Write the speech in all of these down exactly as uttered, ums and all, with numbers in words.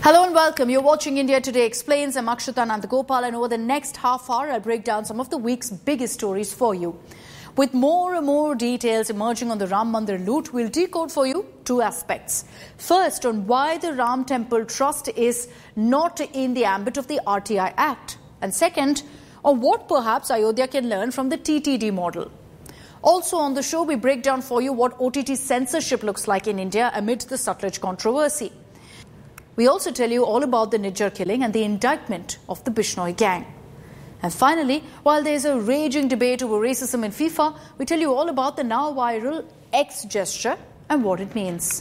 Hello and welcome. You're watching India Today Explains. I'm Akshata Nandagopal, and over the next half hour, I'll break down some of the week's biggest stories for you. With more and more details emerging on the Ram Mandir loot, we'll decode for you two aspects. First, on why the Ram Temple Trust is not in the ambit of the R T I Act. And second, on what perhaps Ayodhya can learn from the T T D model. Also on the show, we break down for you what O T T censorship looks like in India amid the Sutlej controversy. We also tell you all about the Nijjar killing and the indictment of the Bishnoi gang. And finally, while there's a raging debate over racism in FIFA, we tell you all about the now viral X gesture and what it means.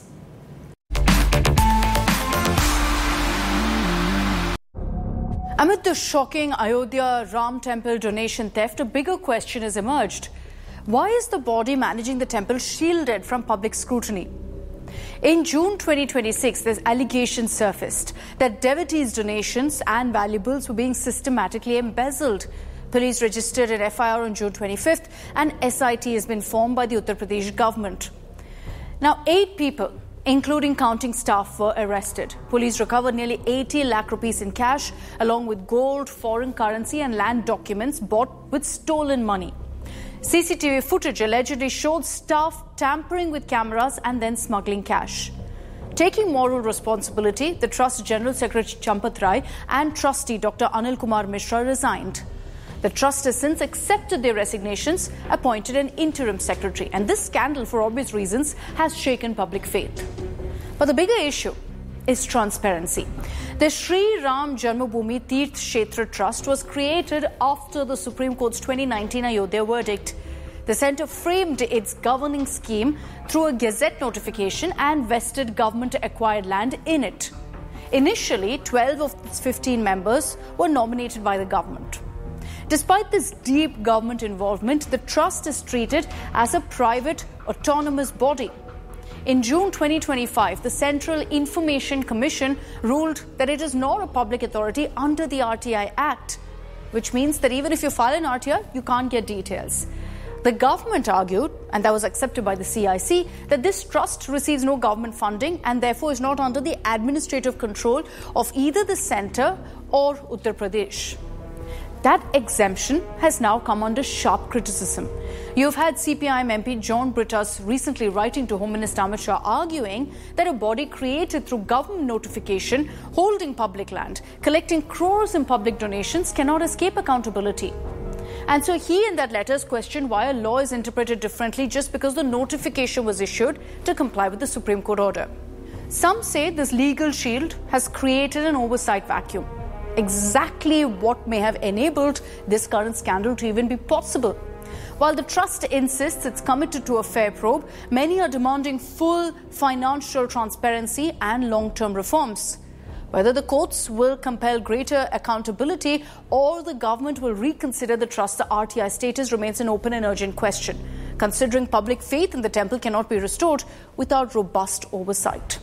Amid the shocking Ayodhya Ram Temple donation theft, a bigger question has emerged. Why is the body managing the temple shielded from public scrutiny? In June twenty twenty-six, there's allegations surfaced that devotees' donations and valuables were being systematically embezzled. Police registered an F I R on June twenty-fifth, and S I T has been formed by the Uttar Pradesh government. Now, eight people, including counting staff, were arrested. Police recovered nearly eighty lakh rupees in cash, along with gold, foreign currency and land documents bought with stolen money. C C T V footage allegedly showed staff tampering with cameras and then smuggling cash. Taking moral responsibility, the Trust General Secretary Champat Rai and trustee Doctor Anil Kumar Mishra resigned. The Trust has since accepted their resignations, appointed an interim secretary, and this scandal, for obvious reasons, has shaken public faith. But the bigger issue is transparency. The Sri Ram Janmabhoomi Tirth Kshetra Trust was created after the Supreme Court's twenty nineteen Ayodhya verdict. The centre framed its governing scheme through a gazette notification and vested government-acquired land in it. Initially, twelve of its fifteen members were nominated by the government. Despite this deep government involvement, the trust is treated as a private, autonomous body. In June twenty twenty-five, the Central Information Commission ruled that it is not a public authority under the R T I Act, which means that even if you file an R T I, you can't get details. The government argued, and that was accepted by the C I C, that this trust receives no government funding and therefore is not under the administrative control of either the centre or Uttar Pradesh. That exemption has now come under sharp criticism. You've had C P I M M P John Brittas recently writing to Home Minister Amit Shah arguing that a body created through government notification, holding public land, collecting crores in public donations cannot escape accountability. And so he in that letter questioned why a law is interpreted differently just because the notification was issued to comply with the Supreme Court order. Some say this legal shield has created an oversight vacuum. Exactly what may have enabled this current scandal to even be possible. While the trust insists it's committed to a fair probe, many are demanding full financial transparency and long-term reforms. Whether the courts will compel greater accountability or the government will reconsider the trust's R T I status remains an open and urgent question, considering public faith in the temple cannot be restored without robust oversight.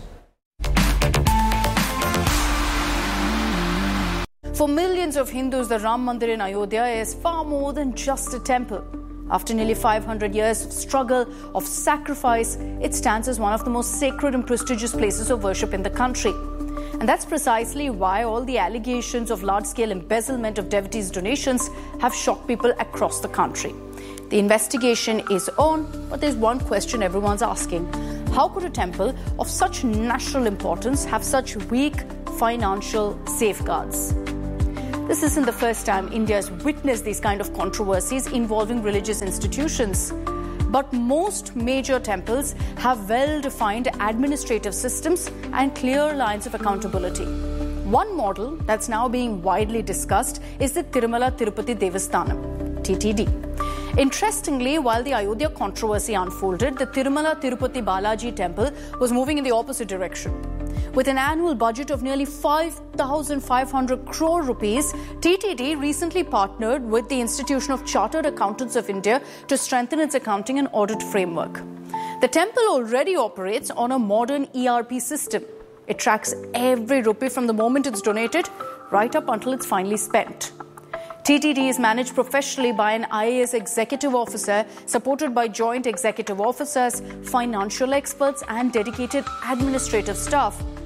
For millions of Hindus, the Ram Mandir in Ayodhya is far more than just a temple. After nearly five hundred years of struggle, of sacrifice, it stands as one of the most sacred and prestigious places of worship in the country. And that's precisely why all the allegations of large-scale embezzlement of devotees' donations have shocked people across the country. The investigation is on, but there's one question everyone's asking. How could a temple of such national importance have such weak financial safeguards? This isn't the first time India has witnessed these kind of controversies involving religious institutions. But most major temples have well-defined administrative systems and clear lines of accountability. One model that's now being widely discussed is the Tirumala Tirupati Devasthanam, T T D. Interestingly, while the Ayodhya controversy unfolded, the Tirumala Tirupati Balaji temple was moving in the opposite direction. With an annual budget of nearly five thousand five hundred crore rupees, T T D recently partnered with the Institution of Chartered Accountants of India to strengthen its accounting and audit framework. The temple already operates on a modern E R P system. It tracks every rupee from the moment it's donated right up until it's finally spent. T T D is managed professionally by an I A S executive officer, supported by joint executive officers, financial experts and dedicated administrative staff.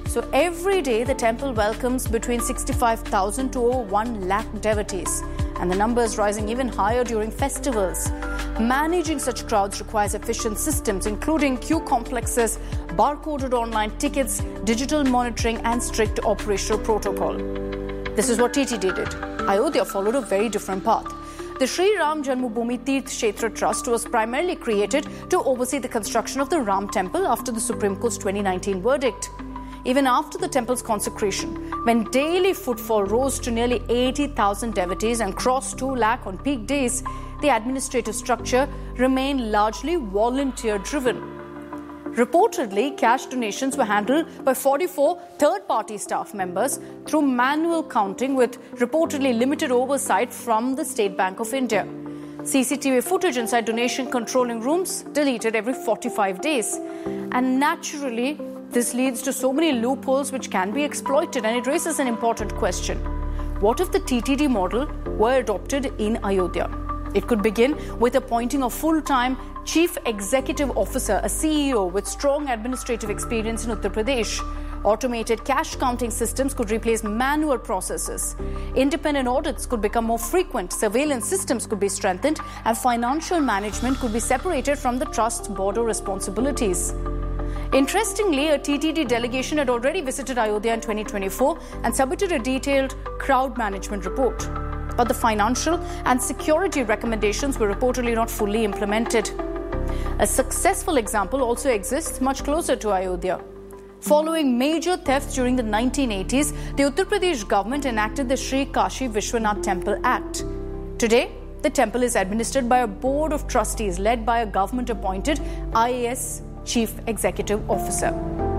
So every day, the temple welcomes between sixty-five thousand to over one lakh devotees, and the number is rising even higher during festivals. Managing such crowds requires efficient systems, including queue complexes, barcoded online tickets, digital monitoring, and strict operational protocol. This is what T T D did. Ayodhya followed a very different path. The Sri Ram Janmabhoomi Tirth Kshetra Trust was primarily created to oversee the construction of the Ram Temple after the Supreme Court's twenty nineteen verdict. Even after the temple's consecration, when daily footfall rose to nearly eighty thousand devotees and crossed two lakh on peak days, the administrative structure remained largely volunteer-driven. Reportedly, cash donations were handled by forty-four third-party staff members through manual counting, with reportedly limited oversight from the State Bank of India. C C T V footage inside donation controlling rooms deleted every forty-five days. And naturally, this leads to so many loopholes which can be exploited, and it raises an important question. What if the T T D model were adopted in Ayodhya? It could begin with appointing a full-time Chief Executive Officer, a C E O with strong administrative experience in Uttar Pradesh. Automated cash counting systems could replace manual processes. Independent audits could become more frequent, surveillance systems could be strengthened, and financial management could be separated from the trust's border responsibilities. Interestingly, a T T D delegation had already visited Ayodhya in twenty twenty-four and submitted a detailed crowd management report. But the financial and security recommendations were reportedly not fully implemented. A successful example also exists much closer to Ayodhya. Following major thefts during the nineteen eighties, the Uttar Pradesh government enacted the Sri Kashi Vishwanath Temple Act. Today, the temple is administered by a board of trustees led by a government-appointed I A S Chief Executive Officer.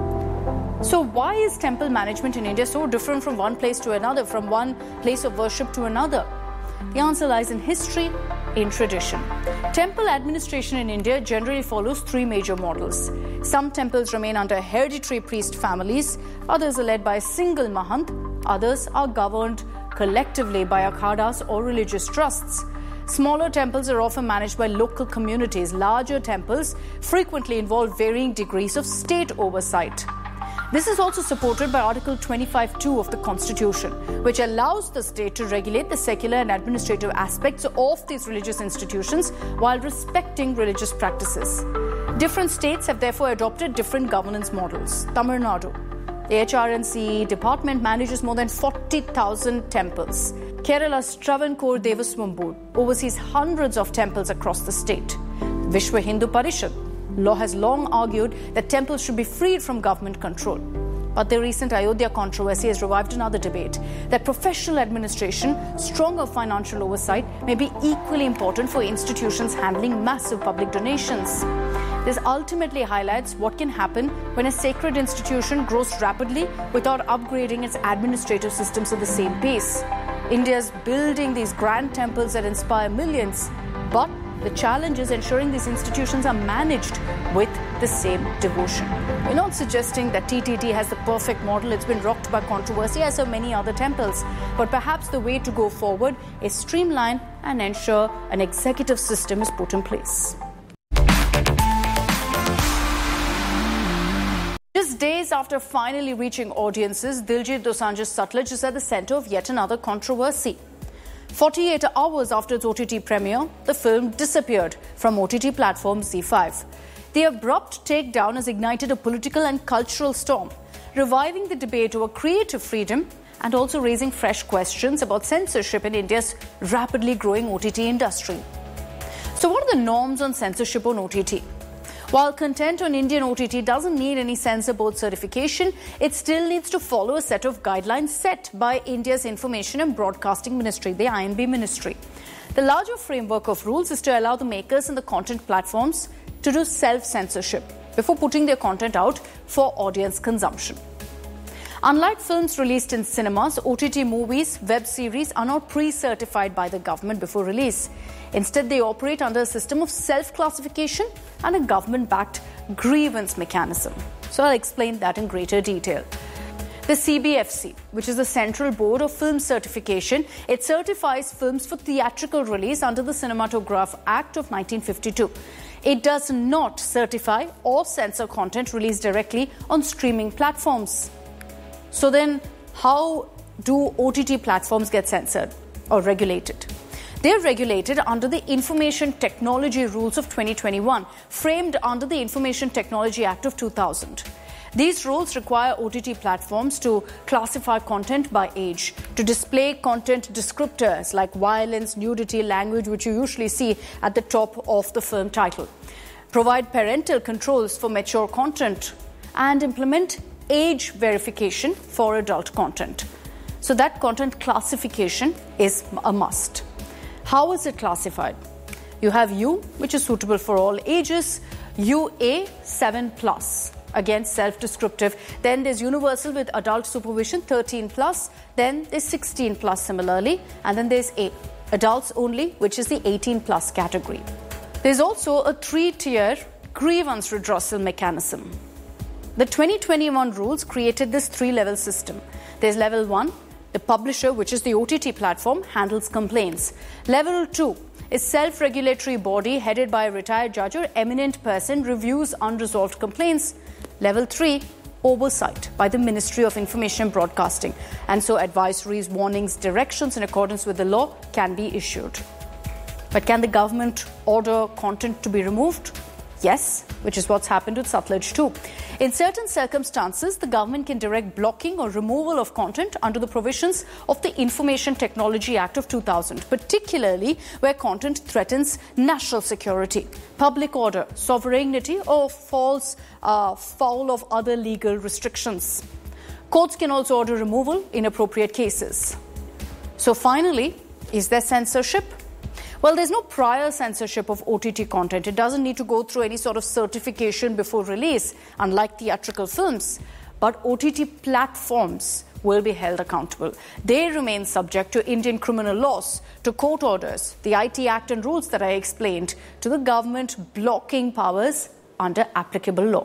So why is temple management in India so different from one place to another, from one place of worship to another? The answer lies in history, in tradition. Temple administration in India generally follows three major models. Some temples remain under hereditary priest families, others are led by a single mahant, others are governed collectively by akhadas or religious trusts. Smaller temples are often managed by local communities. Larger temples frequently involve varying degrees of state oversight. This is also supported by Article twenty-five two of the Constitution, which allows the state to regulate the secular and administrative aspects of these religious institutions while respecting religious practices. Different states have therefore adopted different governance models. Tamil Nadu, the H R N C department manages more than forty thousand temples. Kerala's Travancore Devaswam Board oversees hundreds of temples across the state. Vishwa Hindu Parishad law has long argued that temples should be freed from government control. But the recent Ayodhya controversy has revived another debate that professional administration, stronger financial oversight may be equally important for institutions handling massive public donations. This ultimately highlights what can happen when a sacred institution grows rapidly without upgrading its administrative systems at the same pace. India is building these grand temples that inspire millions, but the challenge is ensuring these institutions are managed with the same devotion. We're not suggesting that T T D has the perfect model. It's been rocked by controversy, as have many other temples. But perhaps the way to go forward is streamline and ensure an executive system is put in place. Just days after finally reaching audiences, Diljit Dosanjh's Sutlej is at the centre of yet another controversy. forty-eight hours after its O T T premiere, the film disappeared from O T T platform Z five. The abrupt takedown has ignited a political and cultural storm, reviving the debate over creative freedom and also raising fresh questions about censorship in India's rapidly growing O T T industry. So what are the norms on censorship on O T T? While content on Indian O T T doesn't need any censor board certification, it still needs to follow a set of guidelines set by India's Information and Broadcasting Ministry, the I and B Ministry. The larger framework of rules is to allow the makers and the content platforms to do self-censorship before putting their content out for audience consumption. Unlike films released in cinemas, O T T movies, web series are not pre-certified by the government before release. Instead, they operate under a system of self-classification and a government-backed grievance mechanism. So I'll explain that in greater detail. The C B F C, which is the Central Board of Film Certification, it certifies films for theatrical release under the Cinematograph Act of nineteen fifty-two. It does not certify or censor content released directly on streaming platforms. So then, how do O T T platforms get censored or regulated? They're regulated under the Information Technology Rules of twenty twenty-one, framed under the Information Technology Act of two thousand. These rules require O T T platforms to classify content by age, to display content descriptors like violence, nudity, language, which you usually see at the top of the film title, provide parental controls for mature content, and implement age verification for adult content. So that content classification is a must. How is it classified? You have U, which is suitable for all ages, U A seven plus, again self-descriptive. Then there's universal with adult supervision, thirteen plus. Then there's sixteen plus similarly. And then there's A, adults only, which is the eighteen plus category. There's also a three-tier grievance redressal mechanism. The twenty twenty-one rules created this three-level system. There's level one. The publisher, which is the O T T platform, handles complaints. Level two is self-regulatory body headed by a retired judge or eminent person reviews unresolved complaints. Level three, oversight by the Ministry of Information and Broadcasting. And so advisories, warnings, directions in accordance with the law can be issued. But can the government order content to be removed? Yes, which is what's happened with Satluj too. In certain circumstances, the government can direct blocking or removal of content under the provisions of the Information Technology Act of two thousand, particularly where content threatens national security, public order, sovereignty, or falls uh, foul of other legal restrictions. Courts can also order removal in appropriate cases. So finally, is there censorship? Well, there's no prior censorship of O T T content. It doesn't need to go through any sort of certification before release, unlike theatrical films. But O T T platforms will be held accountable. They remain subject to Indian criminal laws, to court orders, the I T Act and rules that I explained, to the government blocking powers under applicable law.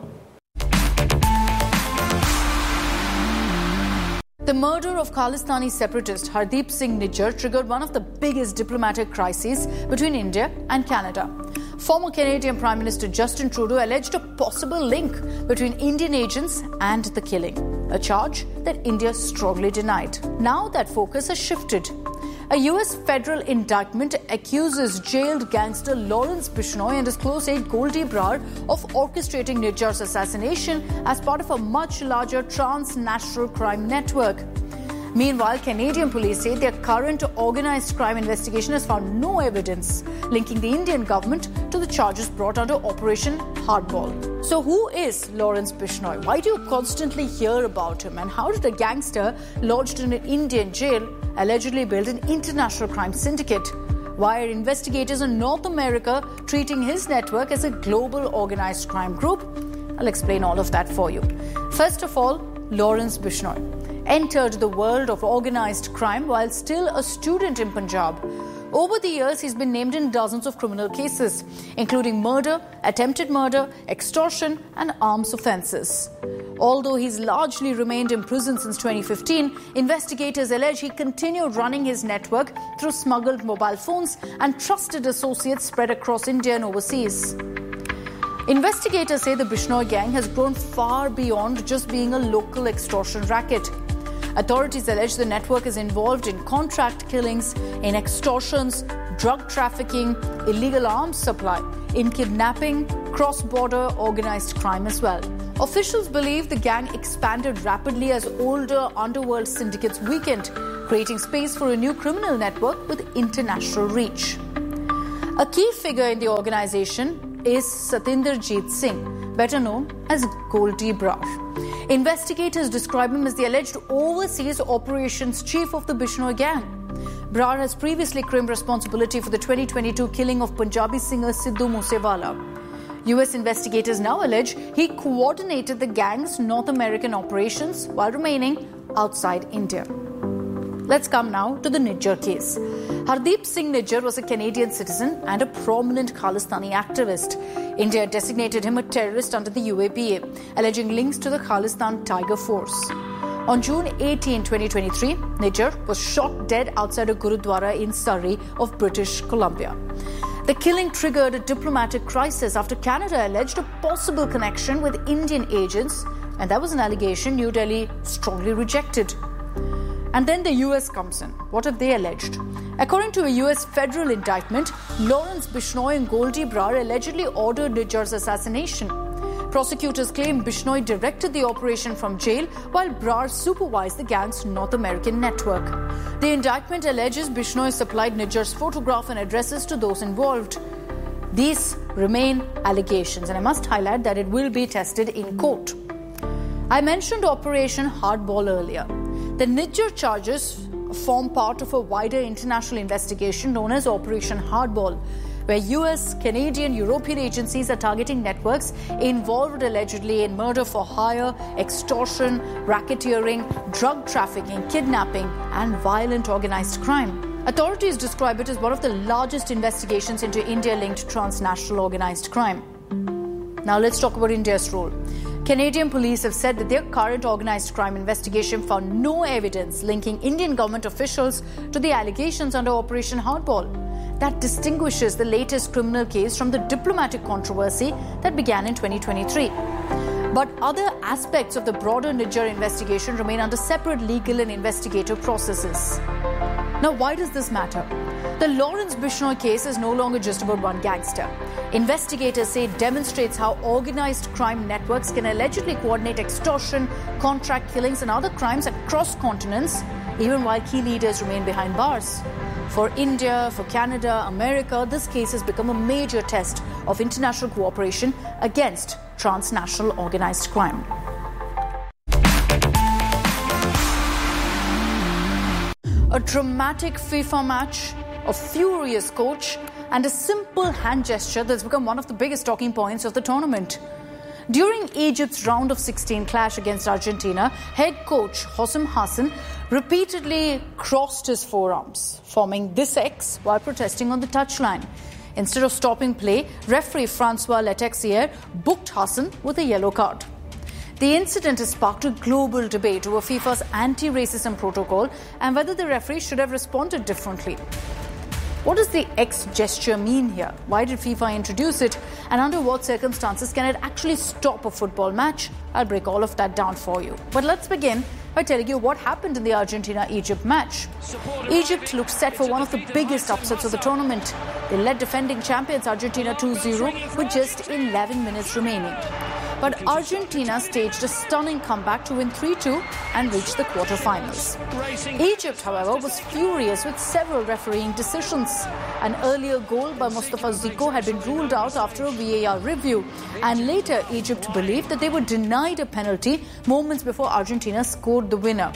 The murder of Khalistani separatist Hardeep Singh Nijjar triggered one of the biggest diplomatic crises between India and Canada. Former Canadian Prime Minister Justin Trudeau alleged a possible link between Indian agents and the killing, a charge that India strongly denied. Now that focus has shifted. A U S federal indictment accuses jailed gangster Lawrence Bishnoi and his close aide Goldie Brar of orchestrating Nijjar's assassination as part of a much larger transnational crime network. Meanwhile, Canadian police say their current organised crime investigation has found no evidence linking the Indian government to the charges brought under Operation Hardball. So who is Lawrence Bishnoi? Why do you constantly hear about him? And how did a gangster lodged in an Indian jail allegedly build an international crime syndicate? Why are investigators in North America treating his network as a global organised crime group? I'll explain all of that for you. First of all, Lawrence Bishnoi entered the world of organised crime while still a student in Punjab. Over the years, he's been named in dozens of criminal cases, including murder, attempted murder, extortion, and arms offences. Although he's largely remained in prison since twenty fifteen, investigators allege he continued running his network through smuggled mobile phones and trusted associates spread across India and overseas. Investigators say the Bishnoi gang has grown far beyond just being a local extortion racket. Authorities allege the network is involved in contract killings, in extortions, drug trafficking, illegal arms supply, in kidnapping, cross-border organised crime as well. Officials believe the gang expanded rapidly as older underworld syndicates weakened, creating space for a new criminal network with international reach. A key figure in the organisation is Satinderjeet Singh, better known as Goldie Brar. Investigators describe him as the alleged overseas operations chief of the Bishnoi gang. Brar has previously claimed responsibility for the twenty twenty-two killing of Punjabi singer Sidhu Moosewala. U S investigators now allege he coordinated the gang's North American operations while remaining outside India. Let's come now to the Nijjar case. Hardeep Singh Nijjar was a Canadian citizen and a prominent Khalistani activist. India designated him a terrorist under the U A P A, alleging links to the Khalistan Tiger Force. On June eighteenth, twenty twenty-three, Nijjar was shot dead outside a Gurudwara in Surrey of British Columbia. The killing triggered a diplomatic crisis after Canada alleged a possible connection with Indian agents And that was an allegation New Delhi strongly rejected. And then the U S comes in. What have they alleged? According to a U S federal indictment, Lawrence Bishnoi and Goldie Brar allegedly ordered Nijjar's assassination. Prosecutors claim Bishnoi directed the operation from jail while Brar supervised the gang's North American network. The indictment alleges Bishnoi supplied Nijjar's photograph and addresses to those involved. These remain allegations, and I must highlight that it will be tested in court. I mentioned Operation Hardball earlier. The Nijjar charges form part of a wider international investigation known as Operation Hardball, where U S, Canadian, European agencies are targeting networks involved allegedly in murder for hire, extortion, racketeering, drug trafficking, kidnapping, and violent organized crime. Authorities describe it as one of the largest investigations into India-linked transnational organized crime. Now let's talk about India's role. Canadian police have said that their current organised crime investigation found no evidence linking Indian government officials to the allegations under Operation Hardball. That distinguishes the latest criminal case from the diplomatic controversy that began in twenty twenty-three. But other aspects of the broader Nijjar investigation remain under separate legal and investigative processes. Now, why does this matter? The Lawrence Bishnoi case is no longer just about one gangster. Investigators say it demonstrates how organised crime networks can allegedly coordinate extortion, contract killings and other crimes across continents, even while key leaders remain behind bars. For India, for Canada, America, this case has become a major test of international cooperation against transnational organised crime. A dramatic FIFA match, a furious coach, and a simple hand gesture that's become one of the biggest talking points of the tournament. During Egypt's round of sixteen clash against Argentina, head coach Hosam Hassan repeatedly crossed his forearms, forming this X while protesting on the touchline. Instead of stopping play, referee Francois Letexier booked Hassan with a yellow card. The incident has sparked a global debate over FIFA's anti-racism protocol and whether the referee should have responded differently. What does the X gesture mean here? Why did FIFA introduce it? And under what circumstances can it actually stop a football match? I'll break all of that down for you. But let's begin by telling you what happened in the Argentina-Egypt match. Egypt looked set for one of the biggest upsets of the tournament. They led defending champions Argentina two zero with just eleven minutes remaining. But Argentina staged a stunning comeback to win three two and reach the quarterfinals. Egypt, however, was furious with several refereeing decisions. An earlier goal by Mustafa Zico had been ruled out after a V A R review, and later Egypt believed that they were denied a penalty moments before Argentina scored the winner.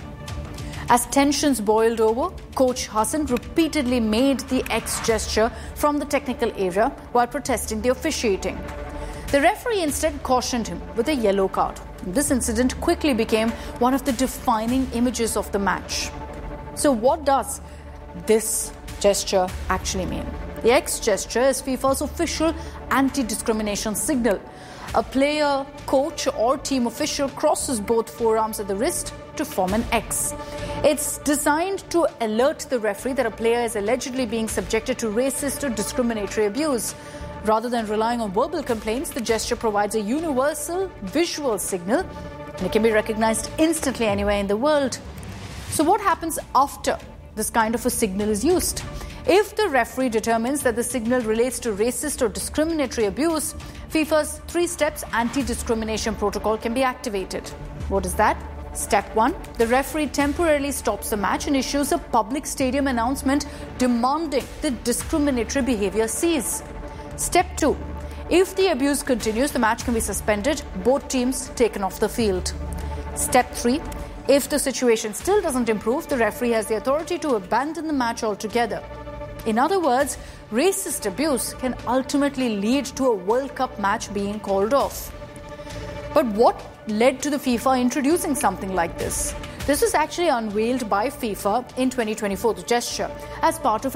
As tensions boiled over, Coach Hassan repeatedly made the X gesture from the technical area while protesting the officiating. The referee instead cautioned him with a yellow card. This incident quickly became one of the defining images of the match. So what does this gesture actually mean? The X gesture is FIFA's official anti-discrimination signal. A player, coach or team official crosses both forearms at the wrist to form an X. It's designed to alert the referee that a player is allegedly being subjected to racist or discriminatory abuse. Rather than relying on verbal complaints, the gesture provides a universal visual signal, and it can be recognized instantly anywhere in the world. So what happens after this kind of a signal is used? If the referee determines that the signal relates to racist or discriminatory abuse, FIFA's three steps anti-discrimination protocol can be activated. What is that? Step one, the referee temporarily stops the match and issues a public stadium announcement demanding the discriminatory behavior cease. Step two, if the abuse continues, the match can be suspended, both teams taken off the field. Step three, if the situation still doesn't improve, the referee has the authority to abandon the match altogether. In other words, racist abuse can ultimately lead to a World Cup match being called off. But what led to the FIFA introducing something like this? This was actually unveiled by FIFA in twenty twenty-four, the gesture, as part of